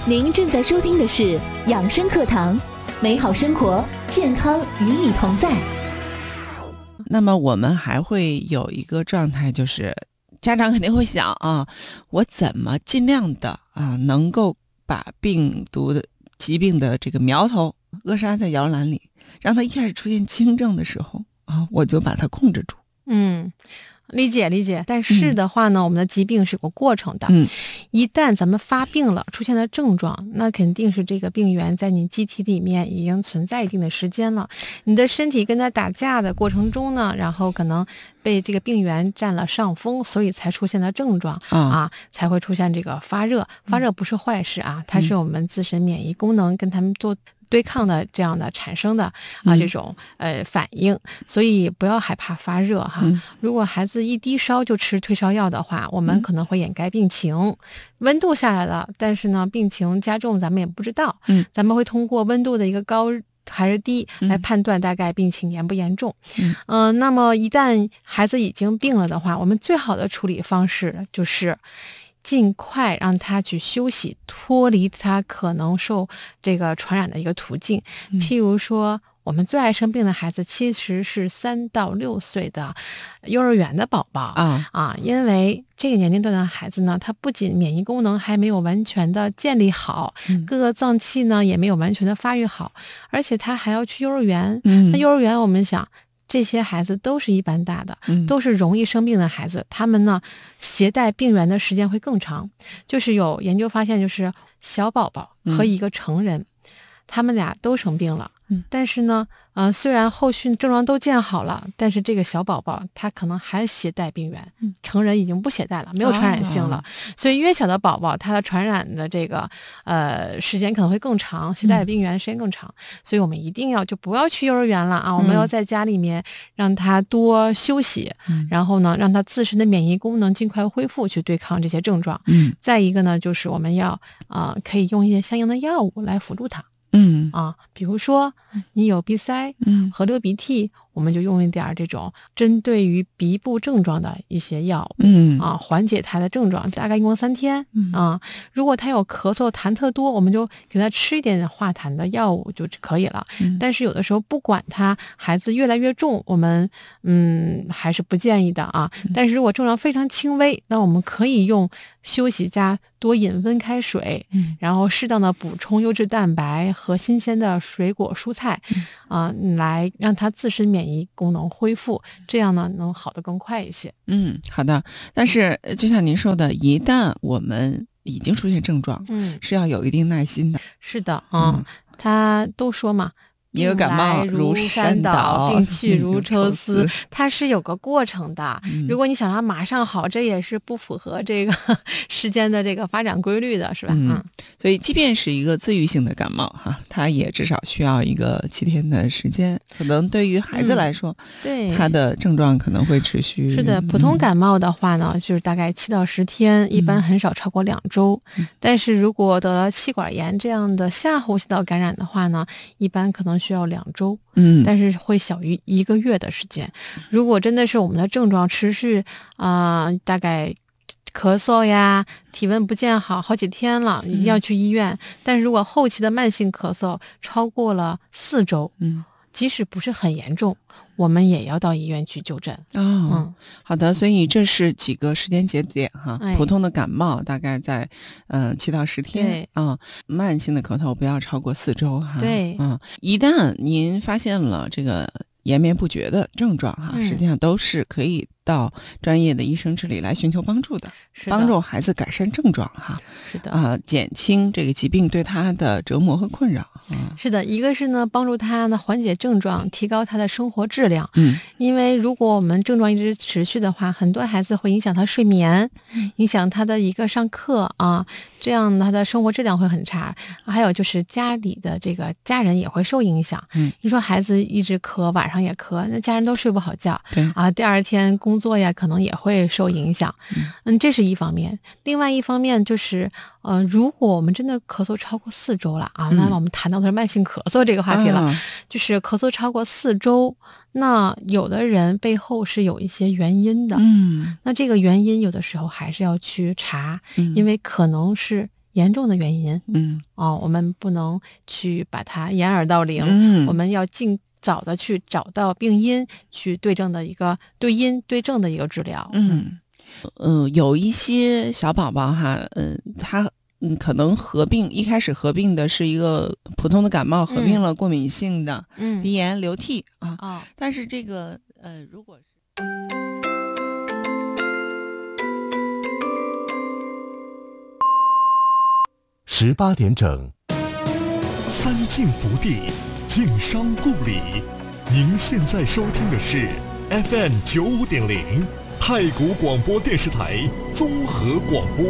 您正在收听的是养生课堂，美好生活，健康与你同在。 那么我们还会有一个状态，就是家长肯定会想啊，我怎么尽量的能够把病毒的疾病的这个苗头扼杀在摇篮里，让它一开始出现轻症的时候我就把它控制住。 理解，但是的话呢，我们的疾病是有个过程的。一旦咱们发病了，出现了症状，那肯定是这个病源在你机体里面已经存在一定的时间了。你的身体跟它打架的过程中呢，然后可能被这个病源占了上风，所以才出现了症状才会出现这个发热。发热不是坏事它是我们自身免疫功能跟他们做对抗的这样的产生的这种反应，所以不要害怕发热如果孩子一低烧就吃退烧药的话，我们可能会掩盖病情。温度下来了，但是呢病情加重咱们也不知道。咱们会通过温度的一个高还是低来判断大概病情严不严重。那么一旦孩子已经病了的话，我们最好的处理方式就是尽快让他去休息，脱离他可能受这个传染的一个途径。譬如说我们最爱生病的孩子其实是3到6岁的幼儿园的宝宝因为这个年龄段的孩子呢，他不仅免疫功能还没有完全的建立好，各个脏器呢也没有完全的发育好，而且他还要去幼儿园。那幼儿园我们想这些孩子都是一般大的，都是容易生病的孩子，他们呢携带病源的时间会更长。就是有研究发现，就是小宝宝和一个成人他们俩都生病了，但是呢虽然后续症状都见好了，但是这个小宝宝他可能还携带病源，成人已经不携带了，没有传染性了。所以越小的宝宝他的传染的这个时间可能会更长，携带的病源的时间更长。所以我们一定要就不要去幼儿园了我们要在家里面让他多休息，然后呢让他自身的免疫功能尽快恢复，去对抗这些症状。再一个呢就是我们要可以用一些相应的药物来辅助他。比如说你有鼻塞和流鼻涕，我们就用一点这种针对于鼻部症状的一些药物缓解他的症状，大概用3天如果他有咳嗽痰特多，我们就给他吃一点化痰的药物就可以了。但是有的时候不管他孩子越来越重，我们还是不建议的但是如果症状非常轻微，那我们可以用休息加多饮温开水，然后适当的补充优质蛋白和新鲜的水果蔬菜来让他自身免疫功能恢复，这样呢能好得更快一些。 好的。但是就像您说的，一旦我们已经出现症状是要有一定耐心的。 是的他都说嘛， 一个感冒如山倒， 病去如抽丝，它是有个过程的。如果你想让它马上好，这也是不符合这个时间的这个发展规律的，是吧？ 所以即便是一个自愈性的感冒它也至少需要一个7天的时间。可能对于孩子来说， 对他的症状可能会持续。 是的，普通感冒的话呢，就是大概7到10天，一般很少超过2周。但是如果得了气管炎这样的下呼吸道感染的话呢，一般可能需要2周，但是会小于1个月的时间。如果真的是我们的症状持续大概咳嗽呀，体温不见好几天了，一定要去医院。但是如果后期的慢性咳嗽超过了4周，即使不是很严重，我们也要到医院去就诊。 好的。所以这是几个时间节点普通的感冒大概在7到10天慢性的咳嗽不要超过4周对一旦您发现了这个延绵不绝的症状实际上都是可以到专业的医生这里来寻求帮助的，帮助孩子改善症状是的减轻这个疾病对他的折磨和困扰是的，一个是呢帮助他呢缓解症状，提高他的生活质量。因为如果我们症状一直持续的话，很多孩子会影响他睡眠，影响他的一个上课这样他的生活质量会很差。还有就是家里的这个家人也会受影响。你说孩子一直咳，晚上也咳，那家人都睡不好觉第二天工作呀可能也会受影响。这是一方面。另外一方面就是如果我们真的咳嗽超过4周了那我们谈到的是慢性咳嗽这个话题了。就是咳嗽超过4周，那有的人背后是有一些原因的。那这个原因有的时候还是要去查，因为可能是严重的原因。我们不能去把它掩耳盗铃，我们要尽早的去找到病因，去对症的一个对因对症的一个治疗。 有一些小宝宝哈，他可能一开始合并的是一个普通的感冒，合并了过敏性的鼻炎流涕但是这个如果是18点整，三晋福地，晋商故里。您现在收听的是 FM 95.0太谷广播电视台综合广播。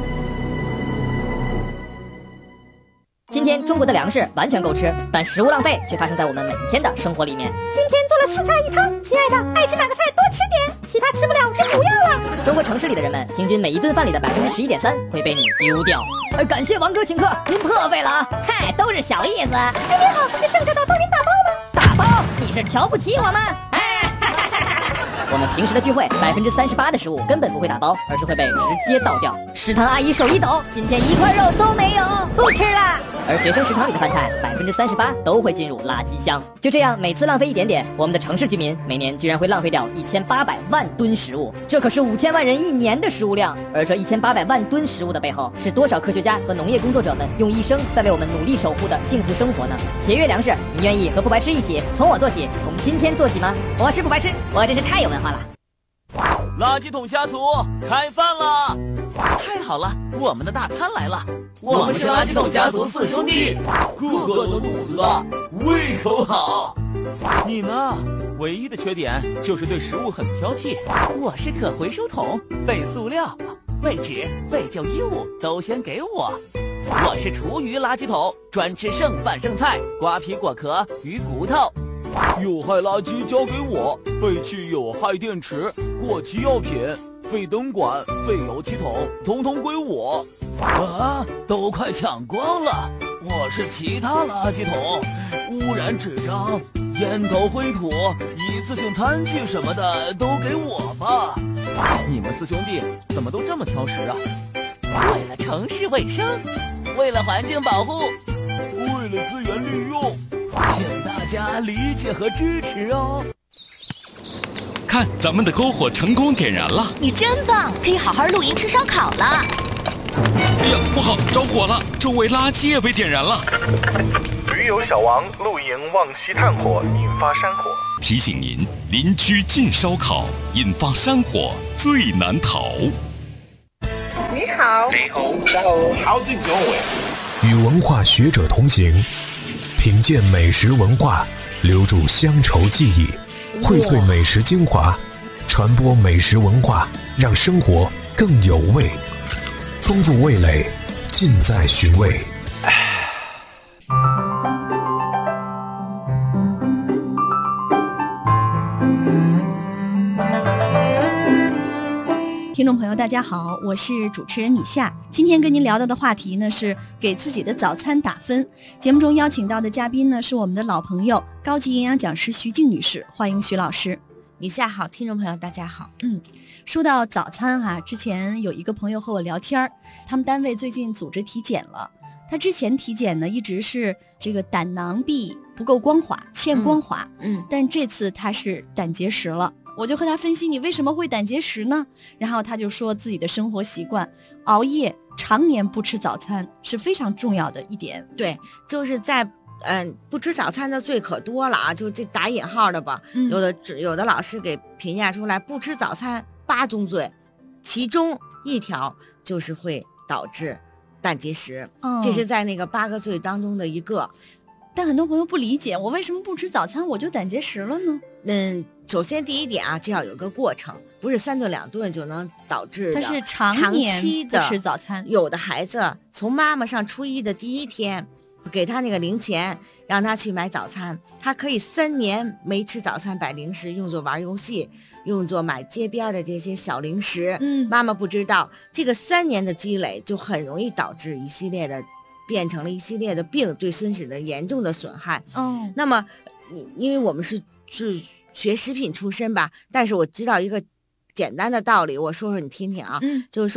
今天中国的粮食完全够吃，但食物浪费却发生在我们每一天的生活里面。 今天做了4菜1汤，亲爱的，爱吃哪个菜多吃点，其他吃不了就不要了。 中国城市里的人们，平均每一顿饭里的11.3%会被你丢掉。感谢王哥请客，您破费了啊！嗨，都是小意思。 哎，您好，这剩下的帮您打包吗？ 打包？你是瞧不起我们？我们平时的聚会，38%的食物根本不会打包，而是会被直接倒掉。食堂阿姨手一抖，今天1块肉都没有，不吃了。而学生食堂里的饭菜38%都会进入垃圾箱。就这样，每次浪费一点点，我们的城市居民每年居然会浪费掉1800万吨食物，这可是5000万人1年的食物量。而这1800万吨食物的背后，是多少科学家和农业工作者们用一生在为我们努力守护的幸福生活呢？节约粮食，你愿意和不白痴一起从我做起，从今天做起吗？我是不白痴，我真是太有文化了。 垃圾桶家族开饭了！太好了，我们的大餐来了！我们是垃圾桶家族4兄弟，个个都肚子大，胃口好。你呢？唯一的缺点就是对食物很挑剔。我是可回收桶，废塑料、废纸、废旧衣物都先给我。我是厨余垃圾桶，专吃剩饭剩菜、瓜皮果壳、鱼骨头。有害垃圾交给我，废弃有害电池、过期药品、废灯管、废油漆桶，统统归我。都快抢光了！我是其他垃圾桶，污染纸张、烟头灰土、一次性餐具什么的都给我吧。你们4兄弟怎么都这么挑食啊？为了城市卫生，为了环境保护，为了资源利用，请大家理解和支持哦。 看，咱们的篝火成功点燃了！ 你真棒，可以好好露营吃烧烤了。 哎呀，不好，着火了！周围垃圾也被点燃了。 驴友小王露营忘熄炭火，引发山火。 提醒您，邻居禁烧烤，引发山火最难逃。 你好，你好 ，How's it going？ 与文化学者同行，品鉴美食文化，留住乡愁记忆，荟萃美食精华，传播美食文化，让生活更有味。丰富味蕾，尽在寻味。 听众朋友大家好，我是主持人米夏。今天跟您聊到的话题呢是给自己的早餐打分。节目中邀请到的嘉宾呢是我们的老朋友，高级营养讲师徐静女士，欢迎徐老师。 米夏好，听众朋友大家好。 说到早餐之前有一个朋友和我聊天，他们单位最近组织体检了。他之前体检呢一直是这个胆囊壁不够光滑，欠光滑，但这次他是胆结石了。我就和他分析你为什么会胆结石呢？然后他就说自己的生活习惯，熬夜，常年不吃早餐是非常重要的一点。 对，就是在不吃早餐的罪可多了啊，就这打引号的吧。有的老师给评价出来，不吃早餐8宗罪，其中1条就是会导致胆结石，这是在那个8个罪当中的一个。 但很多朋友不理解，我为什么不吃早餐我就胆结石了呢？ 首先第一点啊，这要有个过程，不是3顿2顿就能导致的。 它是长期的不吃早餐。 有的孩子从妈妈上初一的第1天，给他那个零钱，让他去买早餐，他可以3年没吃早餐，摆零食用作玩游戏，用作买街边的这些小零食。妈妈不知道，这个3年的积累就很容易导致变成了一系列的病，对孙子的严重的损害。那么因为我们是学食品出身吧，但是我知道一个简单的道理，我说说你听听啊。就是说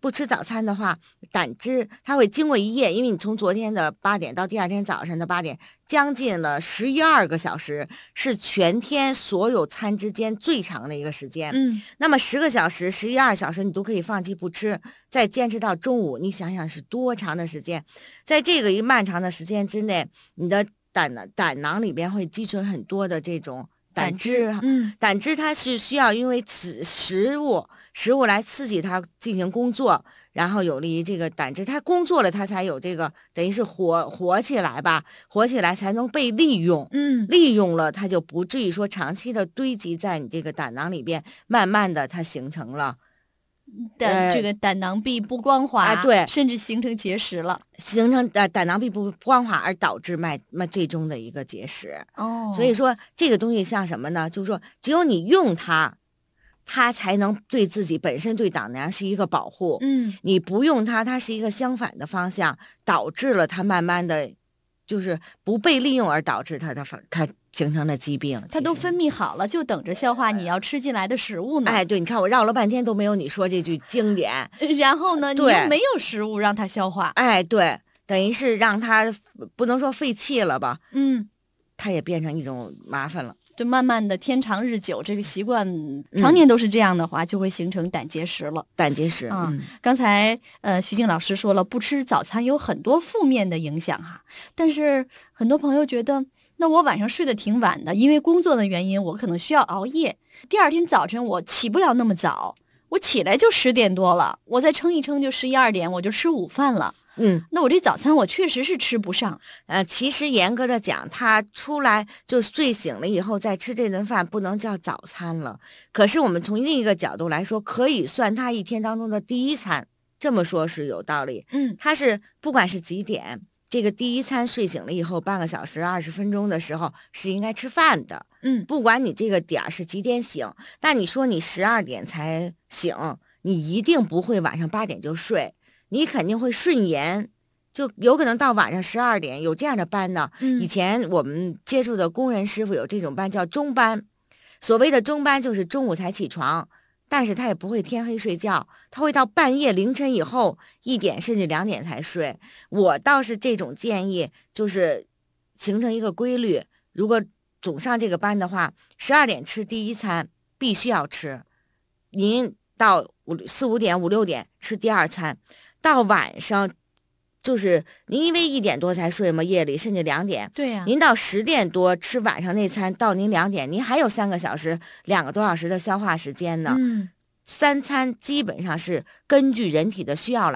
不吃早餐的话，胆汁它会经过一夜，因为你从昨天的8点到第二天早上的8点，将近了12个小时，是全天所有餐之间最长的一个时间。那么10个小时、12小时你都可以放弃不吃，再坚持到中午，你想想是多长的时间？在这个一漫长的时间之内，你的胆囊里边会积存很多的这种胆汁。胆汁它是需要因为食物来刺激它进行工作，然后有利于这个胆汁它工作了，它才有这个等于是活起来吧，活起来才能被利用。利用了它就不至于说长期的堆积在你这个胆囊里边，慢慢的它形成了这个胆囊壁不光滑， 对， 甚至形成结石了， 形成胆囊壁不光滑而导致最终的一个结石。所以说这个东西像什么呢？就是说只有你用它才能对自己本身对胆囊是一个保护。你不用它是一个相反的方向，导致了它慢慢的就是不被利用，而导致它形成了疾病。 它都分泌好了，就等着消化你要吃进来的食物呢。 对，你看我绕了半天都没有你说这句经典。 然后呢，你又没有食物让它消化。 对，等于是让它不能说废弃了吧，它也变成一种麻烦了。 就慢慢的天长日久，这个习惯常年都是这样的话，就会形成胆结石了。 胆结石刚才徐静老师说了，不吃早餐有很多负面的影响哈。但是很多朋友觉得，那我晚上睡得挺晚的，因为工作的原因，我可能需要熬夜。第二天早晨我起不了那么早，我起来就10点多了，我再撑一撑就11、12点，我就吃午饭了。那我这早餐我确实是吃不上。 其实严格的讲，他出来就睡醒了以后再吃这顿饭不能叫早餐了。可是我们从另一个角度来说，可以算他一天当中的第一餐，这么说是有道理。他是不管是几点，这个第一餐睡醒了以后半个小时、20分钟的时候是应该吃饭的。不管你这个点是几点醒，但你说你12点才醒，你一定不会晚上8点就睡。你肯定会顺延，就有可能到晚上12点有这样的班呢。以前我们接触的工人师傅有这种班叫中班，所谓的中班就是中午才起床，但是他也不会天黑睡觉，他会到半夜凌晨以后1点甚至2点才睡。我倒是这种建议，就是形成一个规律，如果总上这个班的话，12点吃第一餐必须要吃，您到4、5点、5、6点吃第二餐。到晚上，就是您因为1点多才睡嘛，夜里甚至2点。 对呀。 您到10点多吃晚上那餐，到您2点，您还有3个小时、2个多小时的消化时间呢。3餐基本上是根据人体的需要来。